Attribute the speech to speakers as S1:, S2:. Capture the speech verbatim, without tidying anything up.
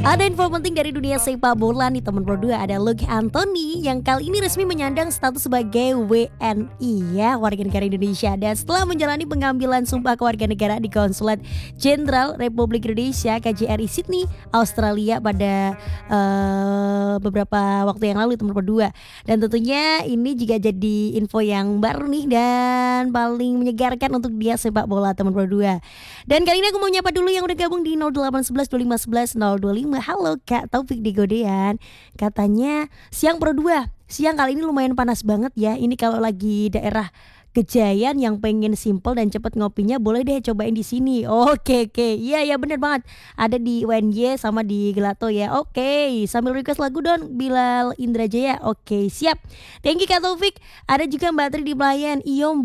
S1: Ada info penting dari dunia sepak bola nih teman Pro dua. Ada Luke Anthony yang kali ini resmi menyandang status sebagai W N I ya, warga negara Indonesia. Dan setelah menjalani pengambilan sumpah kewarganegaraan di Konsulat Jenderal Republik Indonesia K J R I Sydney, Australia pada uh, beberapa waktu yang lalu teman Pro dua. Dan tentunya ini juga jadi info yang baru nih dan paling menyegarkan untuk dia sepak bola teman Pro dua. Dan kali ini aku mau nyapa dulu yang udah gabung di nol delapan satu satu dua lima satu satu nol dua lima. Halo Kak Taufik di Godean. Katanya siang Pro dua. Siang kali ini lumayan panas banget ya. Ini kalau lagi daerah Kejayan yang pengen simple dan cepet ngopinya boleh deh cobain di sini. Oke oke. Iya ya bener banget. Ada di U N Y sama di Gelato ya. Oke. Sambil request lagu dong Bilal Indrajaya. Oke siap. Thank you Kak Taufik. Ada juga Mbak Tri di Pelayan. Iyo